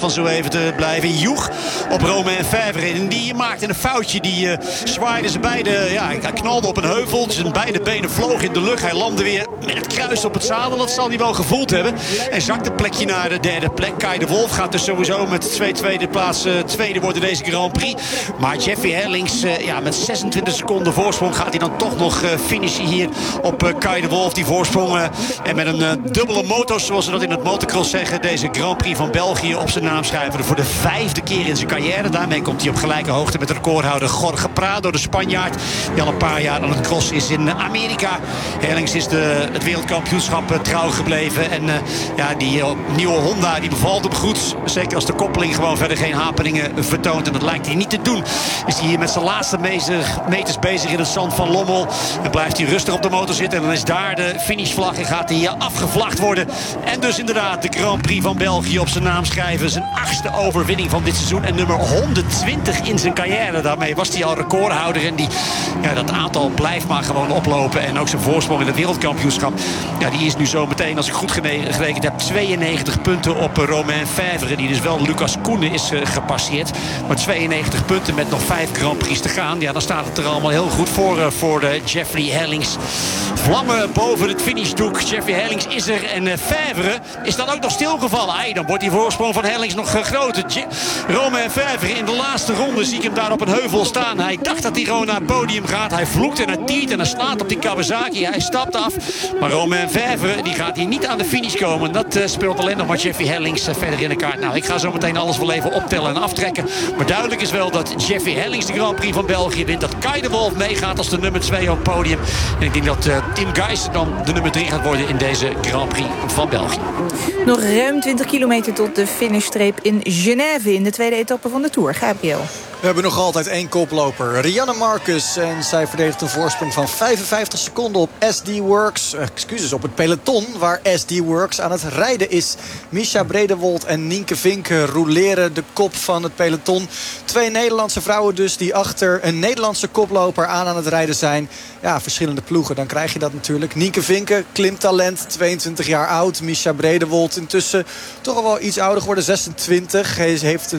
van zo even te blijven. Joeg op Romain Fèvre. En die maakte een foutje. Die zwaaide zijn beide... hij knalde op een heuvel. Zijn beide benen vlogen in de lucht. Hij landde weer met het kruis op het zadel. Dat zal hij wel gevoeld hebben. En zakte een plekje naar de derde plek. Kai de Wolf gaat dus sowieso met 2 tweede plaats tweede worden deze Grand Prix. Maar Jeffrey Herlings met 26 seconden voorsprong gaat hij dan toch nog finishen hier op Kai de Wolf. Die voorsprong en met een dubbele motor, zoals ze dat in het motocross zeggen, deze Grand Prix van België op zijn naam schrijven. Voor de 5e keer in zijn carrière. Daarmee komt hij op gelijke hoogte met de recordhouder Jorge Prado, de Spanjaard, die al een paar jaar aan het crossen is in Amerika. Herlings is het wereldkampioenschap trouw gebleven. En die nieuwe Honda die bevalt hem goed. Zeker als de koppeling gewoon verder geen hapeningen vertoont. En dat lijkt hij niet te doen. Is hij hier met zijn laatste meters bezig in het zand van Lommel. En blijft hij rustig op de motor zitten. En dan is daar de finishvlag en gaat hij hier afgevlagd worden. En dus inderdaad de Grand Prix van België op zijn naam schrijven. Zijn 8e overwinning van dit seizoen. En nummer 120 in zijn carrière. Daarmee was hij al recordhouder. En dat aantal blijft maar gewoon oplopen. En ook zijn voorsprong in het wereldkampioenschap. Ja, die is nu zo meteen, als ik goed gerekend heb, 92 punten op Romain Fèvre. Die dus wel Lucas Koenen is gepasseerd. Maar 92 punten met nog 5 Grand Prix te gaan. Ja, dan staat het er allemaal heel goed voor Jeffrey Herlings. Vlammen boven het finishdoek. Jeffrey Herlings is er. En Fèvre is dan ook nog stilgevallen. Dan wordt die voorsprong van Herlings nog groter. Romain Fèvre in de laatste ronde zie ik hem daar op een heuvel staan. Hij dacht dat hij gewoon naar het podium gaat. Hij vloekt en hij tiert en hij slaat op die Kawasaki. Hij stapt af. Maar Romain Fèvre die gaat hier niet aan de finish komen. Dat speelt alleen nog maar Jeffrey Herlings verder in de kaart. Nou, ik ga zo meteen alles wel even optellen en aftrekken. Maar duidelijk is wel dat Jeffrey Herlings de Grand Prix van België wint. Dat Kai de Wolf meegaat als de nummer 2 op het podium. En ik denk dat Tim Gijssen dan de nummer 3 gaat worden in deze Grand Prix van België. Nog ruim 20 kilometer tot de finishstreep in Genève in de tweede etappe van de Tour. Gabriel. We hebben nog altijd 1 koploper, Rianne Marcus. En zij verdedigt een voorsprong van 55 seconden op SD Works. Op het peloton waar SD Works aan het rijden is. Misha Bredewold en Nienke Vink rouleren de kop van het peloton. 2 Nederlandse vrouwen dus die achter een Nederlandse koploper aan het rijden zijn. Ja, verschillende ploegen, dan krijg je dat natuurlijk. Nienke Vinken, klimtalent, 22 jaar oud. Misha Bredewold intussen toch al wel iets ouder geworden, 26. Hij heeft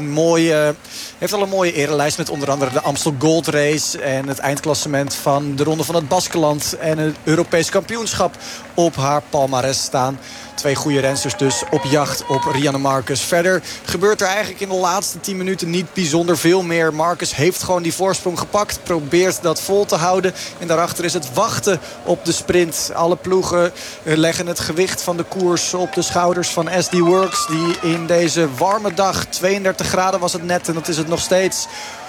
al een mooie erenlijst met onder andere de Amstel Gold Race en het eindklassement van de Ronde van het Baskeland en het Europees kampioenschap op haar palmares staan. 2 goede rensters dus op jacht op Rianne Marcus. Verder gebeurt er eigenlijk in de laatste 10 minuten niet bijzonder veel meer. Marcus heeft gewoon die voorsprong gepakt. Probeert dat vol te houden. En daarachter is het wachten op de sprint. Alle ploegen leggen het gewicht van de koers op de schouders van SD Works. Die in deze warme dag, 32 graden was het net en dat is het nog steeds,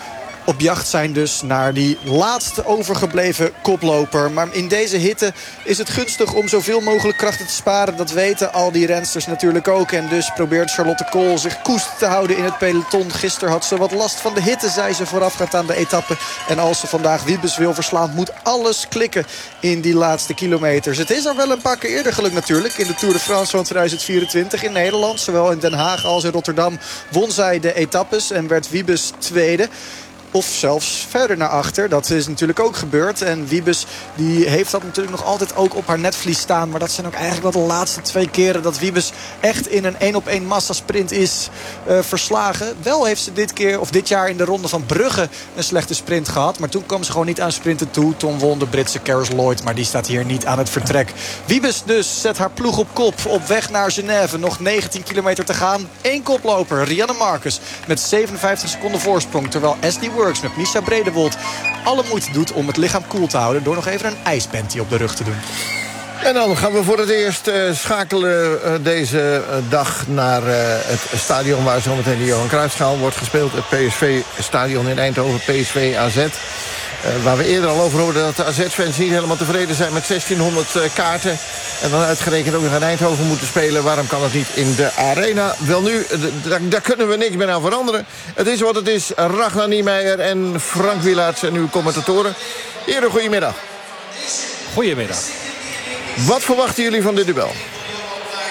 op jacht zijn dus naar die laatste overgebleven koploper. Maar in deze hitte is het gunstig om zoveel mogelijk krachten te sparen. Dat weten al die rensters natuurlijk ook. En dus probeert Charlotte Kool zich koest te houden in het peloton. Gisteren had ze wat last van de hitte, zei ze voorafgaand aan de etappe. En als ze vandaag Wiebes wil verslaan, moet alles klikken in die laatste kilometers. Het is al wel een paar keer eerder gelukt natuurlijk. In de Tour de France van 2024 in Nederland. Zowel in Den Haag als in Rotterdam won zij de etappes en werd Wiebes tweede. Of zelfs verder naar achter. Dat is natuurlijk ook gebeurd. En Wiebes die heeft dat natuurlijk nog altijd ook op haar netvlies staan. Maar dat zijn ook eigenlijk wel de laatste 2 keren dat Wiebes echt in een 1-op-1 massasprint is verslagen. Wel heeft ze dit jaar in de Ronde van Brugge een slechte sprint gehad. Maar toen kwam ze gewoon niet aan sprinten toe. Toen won de Britse Carol Lloyd. Maar die staat hier niet aan het vertrek. Wiebes dus zet haar ploeg op kop. Op weg naar Genève. Nog 19 kilometer te gaan. 1 koploper. Rianne Marcus met 57 seconden voorsprong. Terwijl SD Works met Misha Bredewold alle moeite doet om het lichaam koel te houden door nog even een ijspanty op de rug te doen. En dan gaan we voor het eerst schakelen deze dag naar het stadion waar zometeen de Johan Cruijffschaal wordt gespeeld. Het PSV-stadion in Eindhoven, PSV AZ. Waar we eerder al over hoorden dat de AZ-fans niet helemaal tevreden zijn met 1600 kaarten. En dan uitgerekend ook nog in Eindhoven moeten spelen. Waarom kan het niet in de arena? Wel nu, daar kunnen we niks meer aan veranderen. Het is wat het is. Ragnar Niemeyer en Frank Wielaerts en uw commentatoren. Heren, goedemiddag. Goedemiddag. Wat verwachten jullie van dit duel?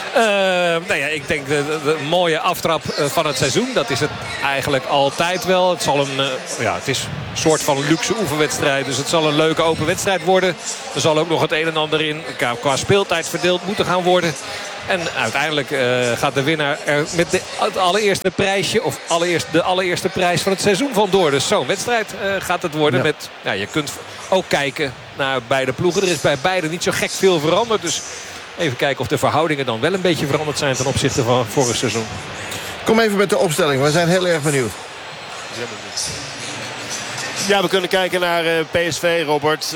Ik denk de mooie aftrap van het seizoen. Dat is het eigenlijk altijd wel. Het zal het is een soort van luxe oefenwedstrijd. Dus het zal een leuke open wedstrijd worden. Er zal ook nog het een en ander in qua speeltijd verdeeld moeten gaan worden. En uiteindelijk gaat de winnaar er met het allereerste prijsje... of de allereerste prijs van het seizoen vandoor. Dus zo'n wedstrijd gaat het worden. Ja. Je kunt ook kijken naar beide ploegen. Er is bij beide niet zo gek veel veranderd. Dus even kijken of de verhoudingen dan wel een beetje veranderd zijn... ten opzichte van vorig seizoen. Kom even met de opstelling. We zijn heel erg benieuwd. Ja, we kunnen kijken naar PSV, Robert.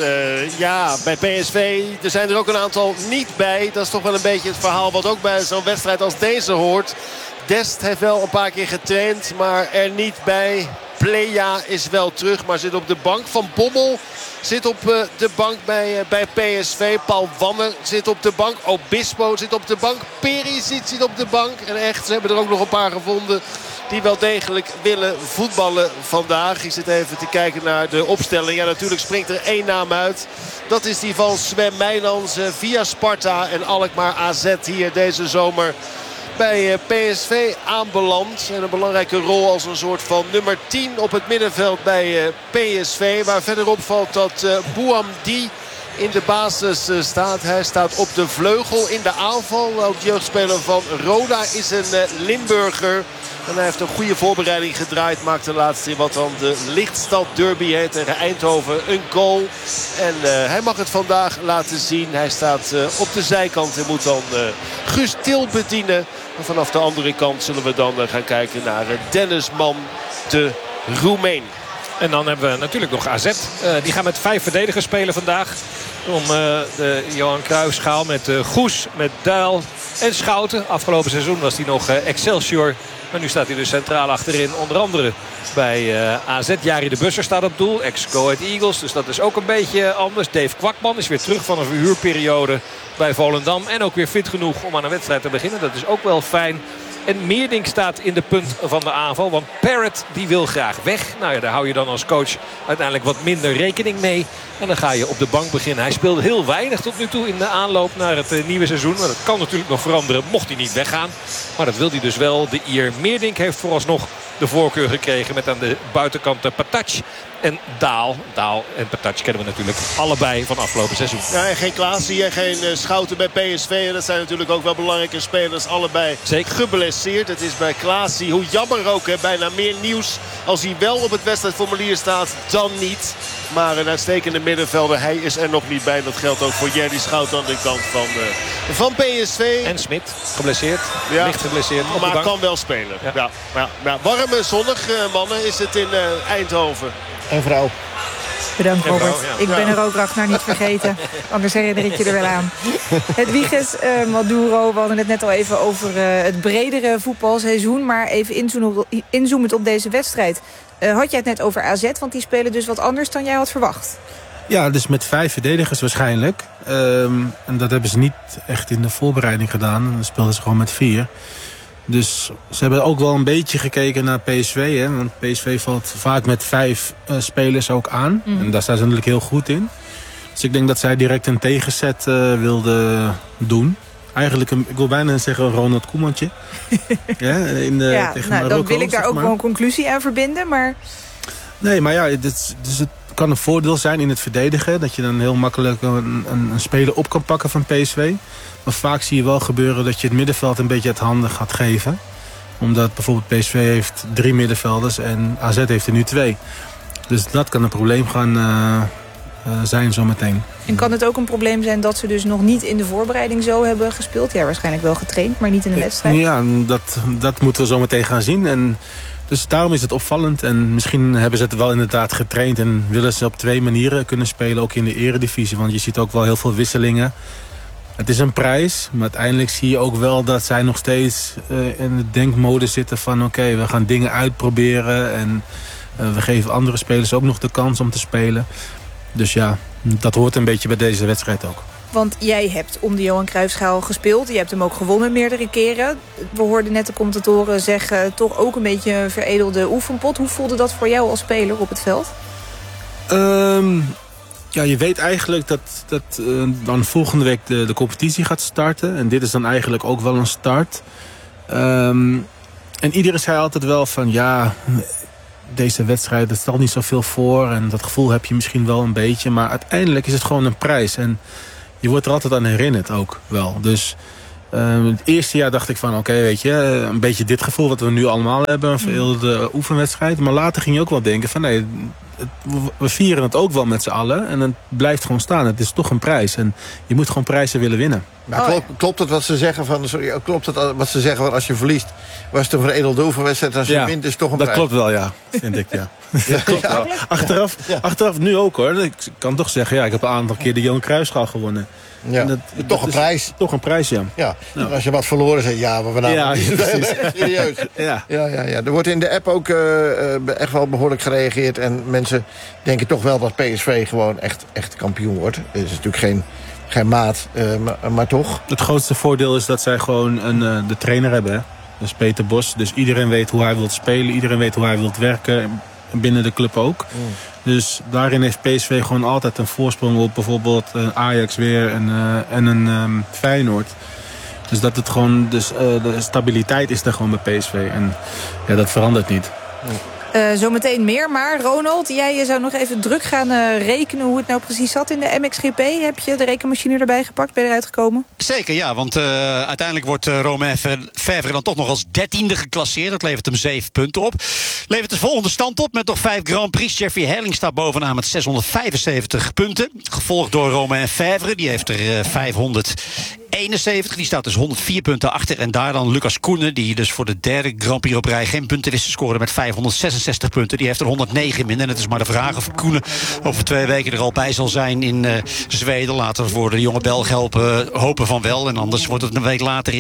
Bij PSV, er zijn er ook een aantal niet bij. Dat is toch wel een beetje het verhaal wat ook bij zo'n wedstrijd als deze hoort. Dest heeft wel een paar keer getraind, maar er niet bij. Plea is wel terug, maar zit op de bank. Van Bommel zit op de bank bij PSV. Paul Wanne zit op de bank. Obispo zit op de bank. Perisic zit op de bank. En echt, ze hebben er ook nog een paar gevonden die wel degelijk willen voetballen vandaag. Ik zit even te kijken naar de opstelling. Ja, natuurlijk springt er één naam uit. Dat is die van Sven Meijlands via Sparta en Alkmaar AZ hier deze zomer bij PSV aanbeland. En een belangrijke rol als een soort van nummer 10 op het middenveld bij PSV. Waar verder opvalt dat Bouamdi in de basis staat. Hij staat op de vleugel in de aanval. Ook jeugdspeler van Roda is een Limburger. En hij heeft een goede voorbereiding gedraaid. Maakte laatst in wat dan de Lichtstad Derby heet tegen Eindhoven een goal. En hij mag het vandaag laten zien. Hij staat op de zijkant en moet dan Guus Til bedienen. En vanaf de andere kant zullen we dan gaan kijken naar Dennis Mann, de Roemeen. En dan hebben we natuurlijk nog AZ. Die gaan met 5 verdedigers spelen vandaag. Om de Johan Cruijffschaal met Goes, met Duil en Schouten. Afgelopen seizoen was hij nog Excelsior. Maar nu staat hij dus centraal achterin. Onder andere bij AZ. Jari de Busser staat op doel. Ex-Go Ahead Eagles. Dus dat is ook een beetje anders. Dave Kwakman is weer terug van een verhuurperiode bij Volendam. En ook weer fit genoeg om aan een wedstrijd te beginnen. Dat is ook wel fijn. En Meerdink staat in de punt van de aanval. Want Parrott die wil graag weg. Nou ja, daar hou je dan als coach uiteindelijk wat minder rekening mee. En dan ga je op de bank beginnen. Hij speelde heel weinig tot nu toe in de aanloop naar het nieuwe seizoen. Maar dat kan natuurlijk nog veranderen mocht hij niet weggaan. Maar dat wil hij dus wel. De Ier Meerdink heeft vooralsnog de voorkeur gekregen met aan de buitenkant Patac en Daal. Daal en Patac kennen we natuurlijk allebei van afgelopen seizoen. Ja, en geen Klaasie en geen Schouten bij PSV. Dat zijn natuurlijk ook wel belangrijke spelers. Allebei zeker geblesseerd. Het is bij Klaasie, hoe jammer ook, bijna meer nieuws als hij wel op het wedstrijdformulier staat dan niet. Maar een uitstekende middenvelder, hij is er nog niet bij. Dat geldt ook voor Jerdy Schouten aan de kant van PSV. En Smit, geblesseerd. Ja. Licht geblesseerd. Maar kan wel spelen. Ja. Ja. Warm en zonnig, mannen, is het in Eindhoven. En vrouw. Bedankt, Robert. Ik ben er ook Ragnar niet vergeten. Anders herinner ik je er wel aan. Hedwiges Maduro, we hadden het net al even over het bredere voetbalseizoen. Maar even inzoomend op deze wedstrijd. Had jij het net over AZ, want die spelen dus wat anders dan jij had verwacht. Ja, dus met 5 verdedigers waarschijnlijk. En dat hebben ze niet echt in de voorbereiding gedaan. Dan speelden ze gewoon met 4. Dus ze hebben ook wel een beetje gekeken naar PSV. Hè? Want PSV valt vaak met 5 spelers ook aan. En daar staan ze natuurlijk heel goed in. Dus ik denk dat zij direct een tegenzet wilden doen. Eigenlijk, ik wil bijna zeggen Ronald Koemantje. Tegen Marokko, dan wil ik daar ook wel een conclusie aan verbinden. Maar... Nee, maar ja, dus het kan een voordeel zijn in het verdedigen. Dat je dan heel makkelijk een speler op kan pakken van PSV. Maar vaak zie je wel gebeuren dat je het middenveld een beetje uit handen gaat geven. Omdat bijvoorbeeld PSV heeft 3 middenvelders en AZ heeft er nu 2. Dus dat kan een probleem gaan zijn zometeen. En kan het ook een probleem zijn dat ze dus nog niet in de voorbereiding zo hebben gespeeld? Ja, waarschijnlijk wel getraind, maar niet in de wedstrijd. Ja, dat moeten we zo meteen gaan zien. En dus daarom is het opvallend. En misschien hebben ze het wel inderdaad getraind en willen ze op 2 manieren kunnen spelen, ook in de eredivisie. Want je ziet ook wel heel veel wisselingen. Het is een prijs, maar uiteindelijk zie je ook wel dat zij nog steeds in de denkmode zitten van oké, we gaan dingen uitproberen en we geven andere spelers ook nog de kans om te spelen. Dus ja, dat hoort een beetje bij deze wedstrijd ook. Want jij hebt om de Johan Cruijffschaal gespeeld. Je hebt hem ook gewonnen meerdere keren. We hoorden net de commentatoren zeggen, toch ook een beetje een veredelde oefenpot. Hoe voelde dat voor jou als speler op het veld? Ja, je weet eigenlijk dat dan volgende week de competitie gaat starten. En dit is dan eigenlijk ook wel een start. En iedereen zei altijd wel van ja, deze wedstrijd, dat stelt niet zoveel voor. En dat gevoel heb je misschien wel een beetje. Maar uiteindelijk is het gewoon een prijs. En je wordt er altijd aan herinnerd ook wel. Dus het eerste jaar dacht ik van oké, weet je, een beetje dit gevoel wat we nu allemaal hebben. Een vereelde oefenwedstrijd. Maar later ging je ook wel denken van nee, we vieren het ook wel met z'n allen. En het blijft gewoon staan. Het is toch een prijs. En je moet gewoon prijzen willen winnen. Maar klopt het wat ze zeggen van als je verliest was het een veredelde oefenwedstrijd, als je wint is het toch een prijs? Dat klopt wel, ja, vind ik, ja. Dat klopt wel. Achteraf nu ook hoor. Ik kan toch zeggen, ja, ik heb een aantal keer de Johan Cruijffschaal gewonnen. Ja. Toch een prijs. Toch een prijs, ja. Ja. En als je wat verloren zegt, ja, maar we nou serieus. Ja. Er wordt in de app ook echt wel behoorlijk gereageerd. En mensen denken toch wel dat PSV gewoon echt kampioen wordt. Het is natuurlijk geen maat, maar toch. Het grootste voordeel is dat zij gewoon de trainer hebben, hè? Dus Peter Bos. Dus iedereen weet hoe hij wil spelen. Iedereen weet hoe hij wil werken. Binnen de club ook. Dus daarin heeft PSV gewoon altijd een voorsprong op bijvoorbeeld Ajax weer en een Feyenoord. Dus dat het gewoon, de stabiliteit is er gewoon bij PSV. En ja, dat verandert niet. Zometeen meer, maar Ronald, jij zou nog even druk gaan rekenen hoe het nou precies zat in de MXGP. Heb je de rekenmachine erbij gepakt? Ben je eruit gekomen? Zeker, ja, want uiteindelijk wordt Romain Fèvre dan toch nog als 13e geclasseerd. Dat levert hem 7 punten op. Levert de volgende stand op met nog 5 Grand Prix. Jeffrey Herling staat bovenaan met 675 punten. Gevolgd door Romain Fèvre, die heeft er 571. Die staat dus 104 punten achter. En daar dan Lucas Koenen, die dus voor de derde Grand Prix op rij geen punten wist te scoren met 566 punten. Die heeft er 109 minder. En het is maar de vraag of Koenen over 2 weken er al bij zal zijn in Zweden. Later voor de jonge Belg hopen van wel. En anders wordt het een week later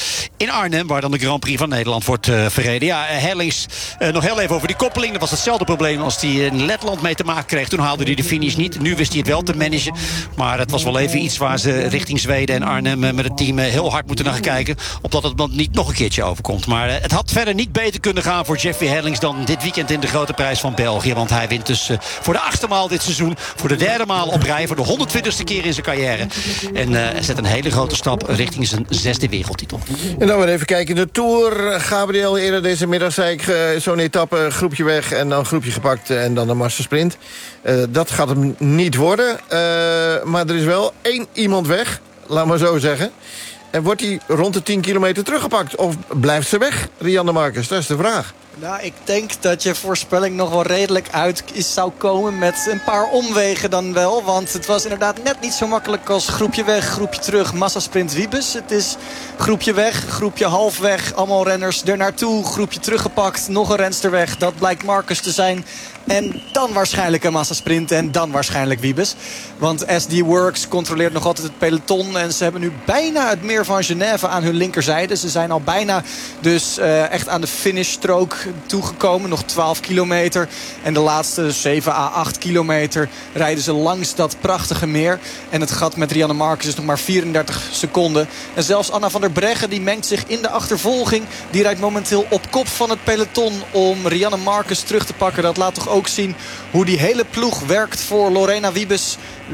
in Arnhem, waar dan de Grand Prix van Nederland wordt verreden. Ja, Herlings, nog heel even over die koppeling. Dat was hetzelfde probleem als hij in Letland mee te maken kreeg. Toen haalde hij de finish niet. Nu wist hij het wel te managen. Maar het was wel even iets waar ze richting Zweden en Arnhem met het team heel hard moeten naar kijken. Opdat het dan niet nog een keertje overkomt. Maar het had verder niet beter kunnen gaan voor Jeffrey Herlings dan dit weekend in de grote prijs van België. Want hij wint dus voor de 8e maal dit seizoen. Voor de 3e maal op rij. Voor de 120ste keer in zijn carrière. En zet een hele grote stap richting zijn 6e wereldtitel. En dan weer even kijken in de Tour. Gabriel, eerder deze middag zei ik zo'n etappe, groepje weg en dan groepje gepakt en dan een massasprint. Dat gaat hem niet worden. Maar er is wel 1 iemand weg. Laat maar zo zeggen. En wordt hij rond de 10 kilometer teruggepakt? Of blijft ze weg, Rianne Marcus? Dat is de vraag. Nou, ik denk dat je voorspelling nog wel redelijk uit zou komen met een paar omwegen dan wel. Want het was inderdaad net niet zo makkelijk als groepje weg, groepje terug, massasprint Wiebes. Het is groepje weg, groepje halfweg, allemaal renners ernaartoe, groepje teruggepakt, nog een renster weg. Dat blijkt Marcus te zijn. En dan waarschijnlijk een massasprint en dan waarschijnlijk Wiebes. Want SD Works controleert nog altijd het peloton. En ze hebben nu bijna het meer van Genève aan hun linkerzijde. Ze zijn al bijna dus echt aan de finishstrook toegekomen. Nog 12 kilometer. En de laatste 7 à 8 kilometer rijden ze langs dat prachtige meer. En het gat met Rianne Marcus is nog maar 34 seconden. En zelfs Anna van der Breggen die mengt zich in de achtervolging. Die rijdt momenteel op kop van het peloton om Rianne Marcus terug te pakken. Dat laat toch ook zien hoe die hele ploeg werkt voor Lorena Wiebes.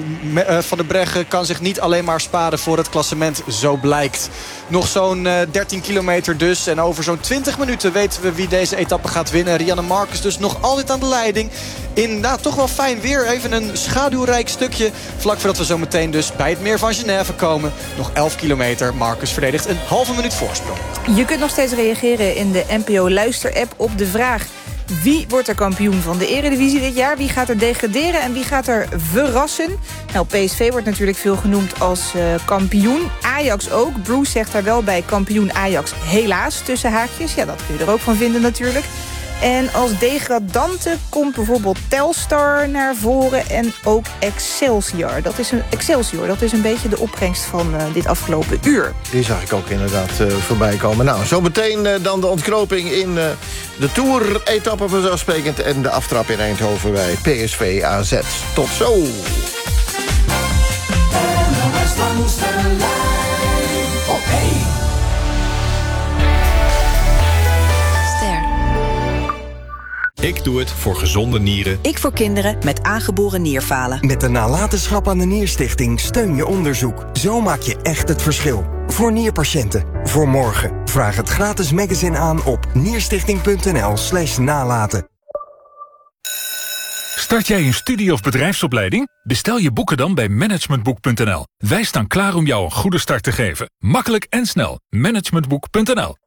Van der Breggen kan zich niet alleen maar sparen voor het klassement, zo blijkt. Nog zo'n 13 kilometer dus. En over zo'n 20 minuten weten we wie deze etappe gaat winnen. Rianne Marcus dus nog altijd aan de leiding. In toch wel fijn weer. Even een schaduwrijk stukje. Vlak voordat we zo meteen dus bij het meer van Genève komen. Nog 11 kilometer. Marcus verdedigt een halve minuut voorsprong. Je kunt nog steeds reageren in de NPO Luister-app op de vraag: wie wordt er kampioen van de Eredivisie dit jaar? Wie gaat er degraderen en wie gaat er verrassen? Nou, PSV wordt natuurlijk veel genoemd als kampioen. Ajax ook. Bruce zegt daar wel bij kampioen Ajax helaas tussen haakjes. Ja, dat kun je er ook van vinden natuurlijk. En als degradante komt bijvoorbeeld Telstar naar voren en ook Excelsior. Dat is een beetje de opbrengst van dit afgelopen uur. Die zag ik ook inderdaad voorbij komen. Nou, zo meteen dan de ontknoping in de Tour-etappe vanzelfsprekend en de aftrap in Eindhoven bij PSV AZ. Tot zo! Ik doe het voor gezonde nieren. Ik voor kinderen met aangeboren nierfalen. Met de nalatenschap aan de Nierstichting steun je onderzoek. Zo maak je echt het verschil. Voor nierpatiënten. Voor morgen. Vraag het gratis magazine aan op nierstichting.nl/nalaten. Start jij een studie- of bedrijfsopleiding? Bestel je boeken dan bij managementboek.nl. Wij staan klaar om jou een goede start te geven. Makkelijk en snel. Managementboek.nl.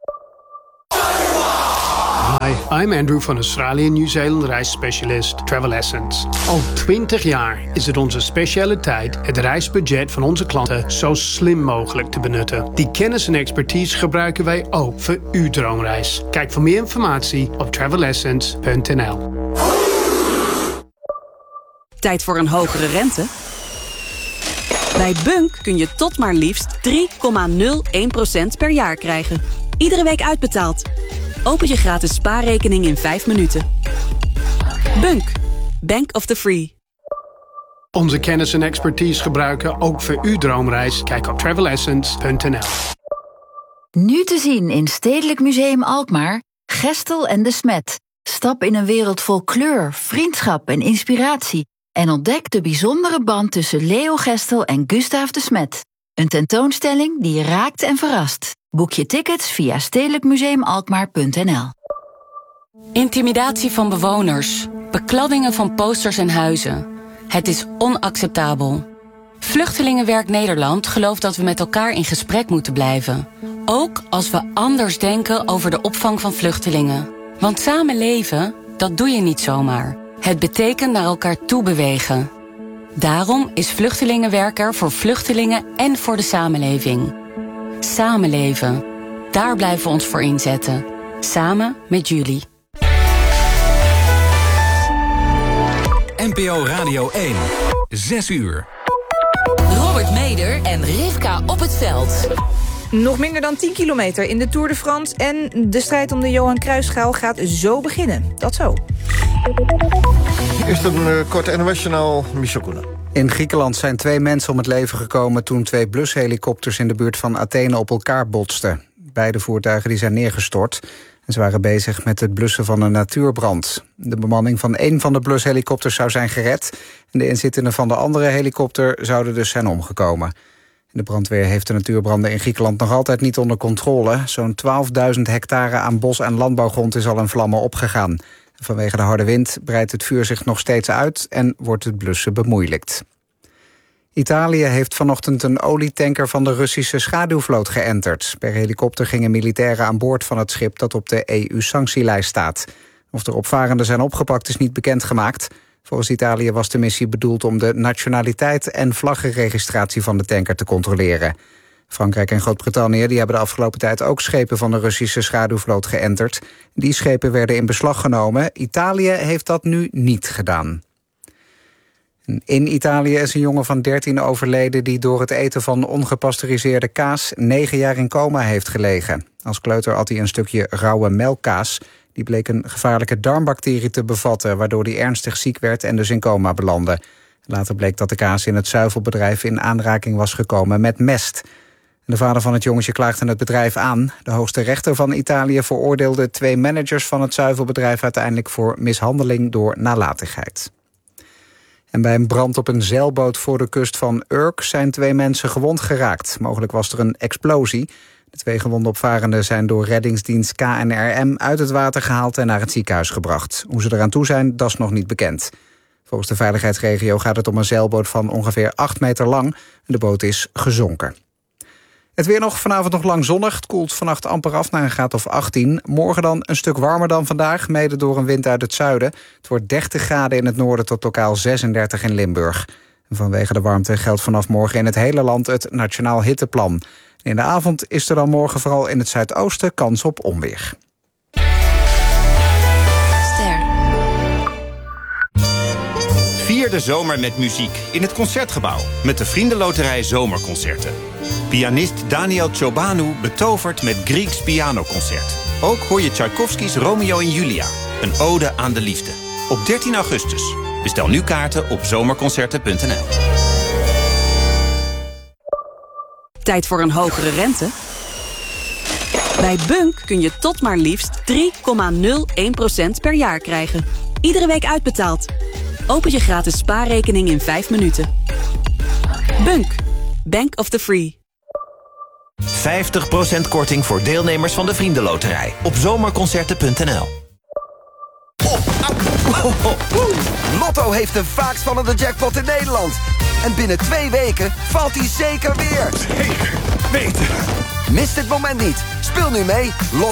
Hi, I'm Andrew van Australië Nieuw-Zeeland reisspecialist Travel Essence. Al 20 jaar is het onze specialiteit het reisbudget van onze klanten zo slim mogelijk te benutten. Die kennis en expertise gebruiken wij ook voor uw droomreis. Kijk voor meer informatie op travelessence.nl. Tijd voor een hogere rente? Bij Bunk kun je tot maar liefst 3,01% per jaar krijgen. Iedere week uitbetaald. Open je gratis spaarrekening in 5 minuten. Bunk. Bank of the Free. Onze kennis en expertise gebruiken ook voor uw droomreis. Kijk op travelessence.nl. Nu te zien in Stedelijk Museum Alkmaar, Gestel en de Smet. Stap in een wereld vol kleur, vriendschap en inspiratie. En ontdek de bijzondere band tussen Leo Gestel en Gustaaf de Smet. Een tentoonstelling die je raakt en verrast. Boek je tickets via stedelijkmuseumalkmaar.nl. Intimidatie van bewoners, bekladdingen van posters en huizen. Het is onacceptabel. Vluchtelingenwerk Nederland gelooft dat we met elkaar in gesprek moeten blijven. Ook als we anders denken over de opvang van vluchtelingen. Want samen leven, dat doe je niet zomaar. Het betekent naar elkaar toe bewegen. Daarom is Vluchtelingenwerk er voor vluchtelingen en voor de samenleving. Samenleven. Daar blijven we ons voor inzetten. Samen met jullie. NPO Radio 1. 6 uur. Robert Meder en Rivka op het veld. Nog minder dan 10 kilometer in de Tour de France. En de strijd om de Johan Cruijffschaal gaat zo beginnen. Dat zo. Eerst een kort NOS-journaal, Michel Koenen. In Griekenland zijn 2 mensen om het leven gekomen toen 2 blushelikopters in de buurt van Athene op elkaar botsten. Beide voertuigen die zijn neergestort en ze waren bezig met het blussen van een natuurbrand. De bemanning van 1 van de blushelikopters zou zijn gered en de inzittenden van de andere helikopter zouden dus zijn omgekomen. De brandweer heeft de natuurbranden in Griekenland nog altijd niet onder controle. Zo'n 12.000 hectare aan bos- en landbouwgrond is al in vlammen opgegaan. Vanwege de harde wind breidt het vuur zich nog steeds uit en wordt het blussen bemoeilijkt. Italië heeft vanochtend een olietanker van de Russische schaduwvloot geënterd. Per helikopter gingen militairen aan boord van het schip dat op de EU-sanctielijst staat. Of er opvarenden zijn opgepakt is niet bekendgemaakt. Volgens Italië was de missie bedoeld om de nationaliteit en vlaggenregistratie van de tanker te controleren. Frankrijk en Groot-Brittannië die hebben de afgelopen tijd ook schepen van de Russische schaduwvloot geënterd. Die schepen werden in beslag genomen. Italië heeft dat nu niet gedaan. In Italië is een jongen van 13 overleden die door het eten van ongepasteuriseerde kaas 9 jaar in coma heeft gelegen. Als kleuter at hij een stukje rauwe melkkaas. Die bleek een gevaarlijke darmbacterie te bevatten, waardoor hij ernstig ziek werd en dus in coma belandde. Later bleek dat de kaas in het zuivelbedrijf in aanraking was gekomen met mest. De vader van het jongetje klaagde het bedrijf aan. De hoogste rechter van Italië veroordeelde 2 managers van het zuivelbedrijf uiteindelijk voor mishandeling door nalatigheid. En bij een brand op een zeilboot voor de kust van Urk zijn 2 mensen gewond geraakt. Mogelijk was er een explosie. De 2 gewonde opvarenden zijn door reddingsdienst KNRM uit het water gehaald en naar het ziekenhuis gebracht. Hoe ze eraan toe zijn, dat is nog niet bekend. Volgens de veiligheidsregio gaat het om een zeilboot van ongeveer 8 meter lang. De boot is gezonken. Het weer nog, vanavond nog lang zonnig. Het koelt vannacht amper af naar een graad of 18. Morgen dan een stuk warmer dan vandaag, mede door een wind uit het zuiden. Het wordt 30 graden in het noorden tot lokaal 36 in Limburg. En vanwege de warmte geldt vanaf morgen in het hele land het Nationaal Hitteplan. In de avond is er dan morgen vooral in het zuidoosten kans op onweer. Vier de zomer met muziek in het Concertgebouw met de Vriendenloterij Zomerconcerten. Pianist Daniel Ciobanu betovert met Grieks pianoconcert. Ook hoor je Tchaikovsky's Romeo en Julia, een ode aan de liefde. Op 13 augustus. Bestel nu kaarten op zomerconcerten.nl. Tijd voor een hogere rente? Bij Bunk kun je tot maar liefst 3,01% per jaar krijgen. Iedere week uitbetaald. Open je gratis spaarrekening in 5 minuten. Bunk. Bank of the Free. 50% korting voor deelnemers van de Vriendenloterij. Op zomerconcerten.nl. Lotto heeft de vaakst vallende jackpot in Nederland. En binnen 2 weken valt hij zeker weer. Zeker weten. Mis dit moment niet. Speel nu mee.